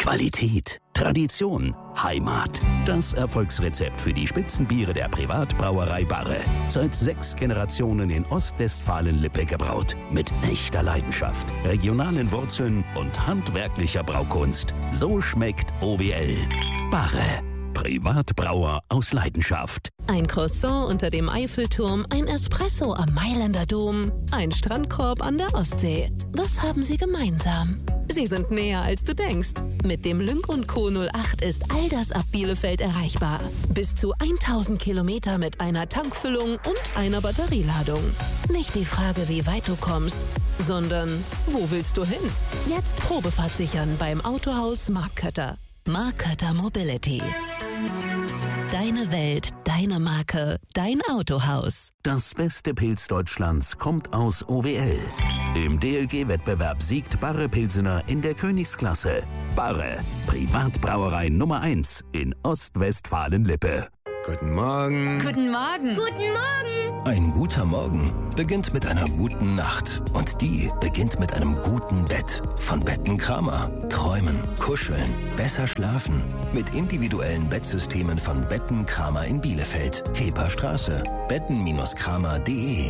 Qualität, Tradition, Heimat. Das Erfolgsrezept für die Spitzenbiere der Privatbrauerei Barre. Seit 6 Generationen in Ostwestfalen-Lippe gebraut. Mit echter Leidenschaft, regionalen Wurzeln und handwerklicher Braukunst. So schmeckt OWL. Barre. Privatbrauer aus Leidenschaft. Ein Croissant unter dem Eiffelturm, ein Espresso am Mailänder Dom, ein Strandkorb an der Ostsee. Was haben sie gemeinsam? Sie sind näher, als du denkst. Mit dem Lynk & Co. 08 ist all das ab Bielefeld erreichbar. Bis zu 1000 Kilometer mit einer Tankfüllung und einer Batterieladung. Nicht die Frage, wie weit du kommst, sondern wo willst du hin? Jetzt Probefahrt sichern beim Autohaus Mark Kötter. Mark Kötter Mobility. Deine Welt, deine Marke, dein Autohaus. Das beste Pilz Deutschlands kommt aus OWL. Im DLG-Wettbewerb siegt Barre Pilsener in der Königsklasse. Barre, Privatbrauerei Nummer 1 in Ostwestfalen-Lippe. Guten Morgen. Guten Morgen. Guten Morgen. Ein guter Morgen beginnt mit einer guten Nacht. Und die beginnt mit einem guten Bett. Von Betten Kramer. Träumen, kuscheln, besser schlafen. Mit individuellen Bettsystemen von Betten Kramer in Bielefeld. Heperstraße. betten-kramer.de.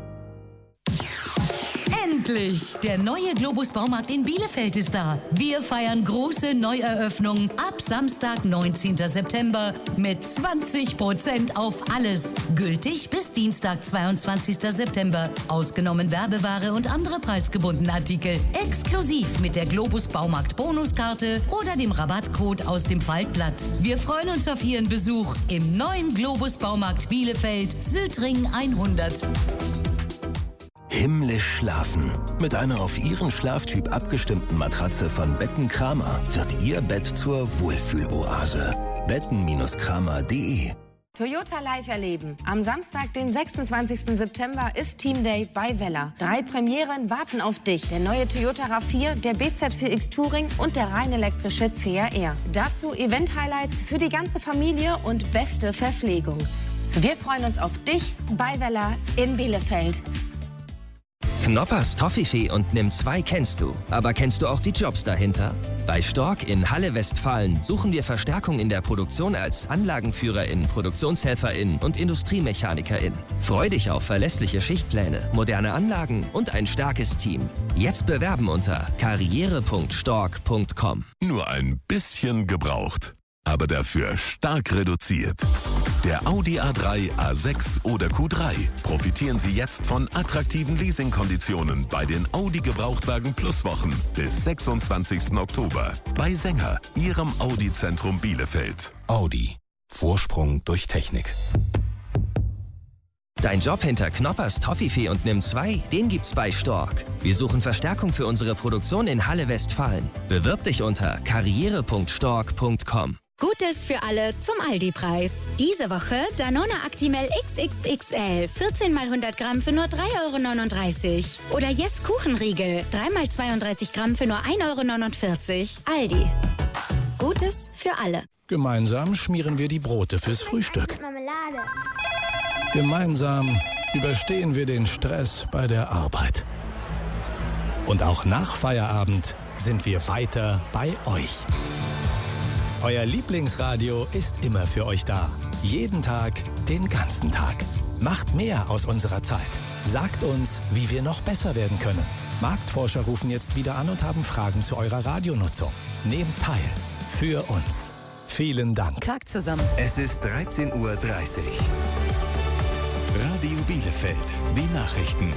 Endlich! Der neue Globus Baumarkt in Bielefeld ist da. Wir feiern große Neueröffnung ab Samstag, 19. September mit 20% auf alles. Gültig bis Dienstag, 22. September. Ausgenommen Werbeware und andere preisgebundene Artikel. Exklusiv mit der Globus Baumarkt Bonuskarte oder dem Rabattcode aus dem Faltblatt. Wir freuen uns auf Ihren Besuch im neuen Globus Baumarkt Bielefeld, Südring 100. Himmlisch schlafen. Mit einer auf Ihren Schlaftyp abgestimmten Matratze von Betten Kramer wird Ihr Bett zur Wohlfühloase. betten-kramer.de. Toyota Live erleben. Am Samstag, den 26. September, ist Team Day bei Weller. 3 Premieren warten auf dich. Der neue Toyota RAV4, der BZ4X Touring und der rein elektrische CRR. Dazu Event-Highlights für die ganze Familie und beste Verpflegung. Wir freuen uns auf dich bei Weller in Bielefeld. Knoppers Toffifee und Nimm 2 kennst du. Aber kennst du auch die Jobs dahinter? Bei Stork in Halle Westfalen suchen wir Verstärkung in der Produktion als AnlagenführerInnen, ProduktionshelferInnen und IndustriemechanikerInnen. Freu dich auf verlässliche Schichtpläne, moderne Anlagen und ein starkes Team. Jetzt bewerben unter karriere.stork.com. Nur ein bisschen gebraucht, aber dafür stark reduziert. Der Audi A3, A6 oder Q3. Profitieren Sie jetzt von attraktiven Leasingkonditionen bei den Audi Gebrauchtwagen Plus Wochen bis 26. Oktober. Bei Sänger, Ihrem Audi-Zentrum Bielefeld. Audi. Vorsprung durch Technik. Dein Job hinter Knoppers Toffifee und Nimm 2, den gibt's bei Stork. Wir suchen Verstärkung für unsere Produktion in Halle Westfalen. Bewirb dich unter karriere.stork.com. Gutes für alle zum Aldi-Preis. Diese Woche Danone Actimel XXXL 14 x 100 Gramm für nur 3,39 €. Oder Yes Kuchenriegel 3 x 32 Gramm für nur 1,49 €. Aldi. Gutes für alle. Gemeinsam schmieren wir die Brote fürs Frühstück. Marmelade. Gemeinsam überstehen wir den Stress bei der Arbeit. Und auch nach Feierabend sind wir weiter bei euch. Euer Lieblingsradio ist immer für euch da. Jeden Tag, den ganzen Tag. Macht mehr aus unserer Zeit. Sagt uns, wie wir noch besser werden können. Marktforscher rufen jetzt wieder an und haben Fragen zu eurer Radionutzung. Nehmt teil. Für uns. Vielen Dank. Tag zusammen. Es ist 13:30 Uhr. Radio Bielefeld. Die Nachrichten.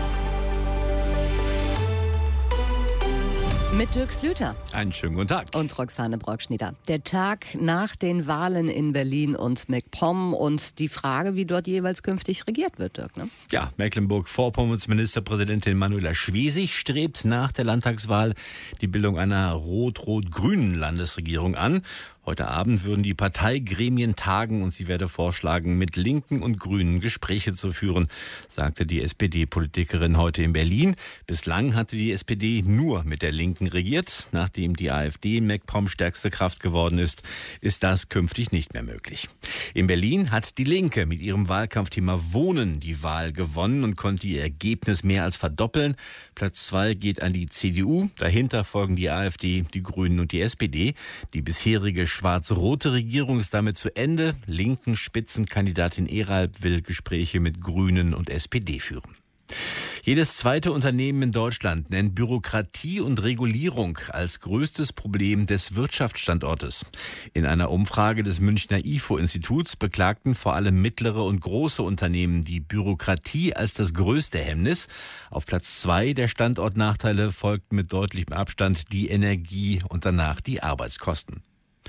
Mit Dirk Slüter. Einen schönen guten Tag. Und Roxane Brockschnieder. Der Tag nach den Wahlen in Berlin und MacPom und die Frage, wie dort jeweils künftig regiert wird, Dirk, ne? Ja, Mecklenburg-Vorpommerns Ministerpräsidentin Manuela Schwesig strebt nach der Landtagswahl die Bildung einer rot-rot-grünen Landesregierung an. Heute Abend würden die Parteigremien tagen und sie werde vorschlagen, mit Linken und Grünen Gespräche zu führen, sagte die SPD-Politikerin heute in Berlin. Bislang hatte die SPD nur mit der Linken regiert. Nachdem die AfD in MacPom stärkste Kraft geworden ist, ist das künftig nicht mehr möglich. In Berlin hat die Linke mit ihrem Wahlkampfthema Wohnen die Wahl gewonnen und konnte ihr Ergebnis mehr als verdoppeln. Platz 2 geht an die CDU. Dahinter folgen die AfD, die Grünen und die SPD. Die bisherige schwarz-rote Regierung ist damit zu Ende. Linken Spitzenkandidatin Eralb will Gespräche mit Grünen und SPD führen. Jedes zweite Unternehmen in Deutschland nennt Bürokratie und Regulierung als größtes Problem des Wirtschaftsstandortes. In einer Umfrage des Münchner IFO-Instituts beklagten vor allem mittlere und große Unternehmen die Bürokratie als das größte Hemmnis. Auf Platz 2 der Standortnachteile folgten mit deutlichem Abstand die Energie und danach die Arbeitskosten.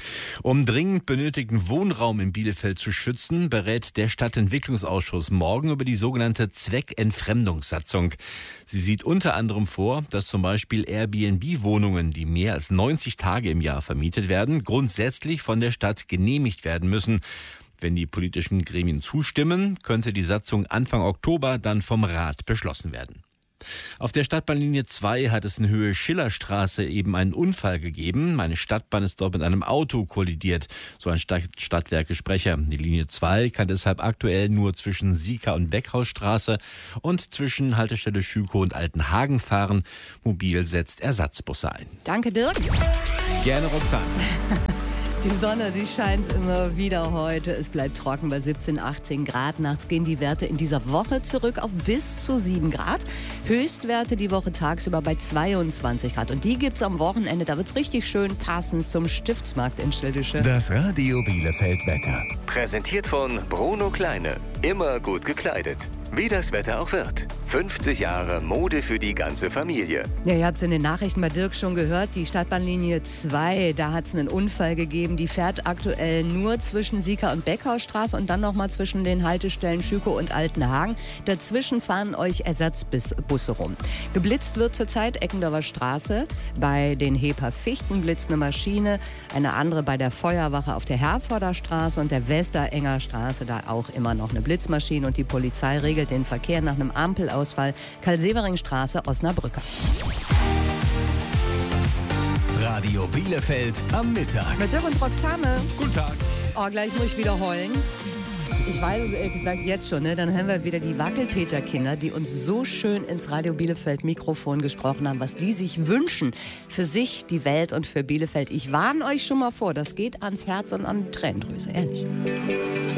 Um dringend benötigten Wohnraum in Bielefeld zu schützen, berät der Stadtentwicklungsausschuss morgen über die sogenannte Zweckentfremdungssatzung. Sie sieht unter anderem vor, dass zum Beispiel Airbnb-Wohnungen, die mehr als 90 Tage im Jahr vermietet werden, grundsätzlich von der Stadt genehmigt werden müssen. Wenn die politischen Gremien zustimmen, könnte die Satzung Anfang Oktober dann vom Rat beschlossen werden. Auf der Stadtbahnlinie 2 hat es in Höhe Schillerstraße eben einen Unfall gegeben. Eine Stadtbahn ist dort mit einem Auto kollidiert, so ein Stadtwerkesprecher. Die Linie 2 kann deshalb aktuell nur zwischen Sieker- und Beckhausstraße und zwischen Haltestelle Schükow und Altenhagen fahren. Mobil setzt Ersatzbusse ein. Danke, Dirk. Gerne, Roxane. Die Sonne, die scheint immer wieder heute. Es bleibt trocken bei 17, 18 Grad. Nachts gehen die Werte in dieser Woche zurück auf bis zu 7 Grad. Höchstwerte die Woche tagsüber bei 22 Grad. Und die gibt's am Wochenende. Da wird's richtig schön passend zum Stiftsmarkt in Schildische. Das Radio Bielefeld Wetter. Präsentiert von Bruno Kleine. Immer gut gekleidet. Wie das Wetter auch wird. 50 Jahre Mode für die ganze Familie. Ja, ihr habt es in den Nachrichten bei Dirk schon gehört. Die Stadtbahnlinie 2, da hat es einen Unfall gegeben. Die fährt aktuell nur zwischen Sieker- und Beckhausstraße und dann nochmal zwischen den Haltestellen Schükow und Altenhagen. Dazwischen fahren euch Ersatzbusse rum. Geblitzt wird zurzeit Eckendorfer Straße. Bei den Heper Fichten blitzt eine Maschine. Eine andere bei der Feuerwache auf der Herforder Straße und der Westerenger Straße. Da auch immer noch eine Blitzmaschine und die Polizei regelt den Verkehr nach einem Ampelausfall. Karl-Severing-Straße, Osnabrücker. Radio Bielefeld am Mittag. Mit Dirk und Roxane. Guten Tag. Oh, gleich muss ich wieder heulen. Ich weiß, ehrlich gesagt, jetzt schon, ne? Dann hören wir wieder die Wackelpeter-Kinder, die uns so schön ins Radio Bielefeld-Mikrofon gesprochen haben, was die sich wünschen für sich, die Welt und für Bielefeld. Ich warne euch schon mal vor, das geht ans Herz und an die Tränendrüse, ehrlich.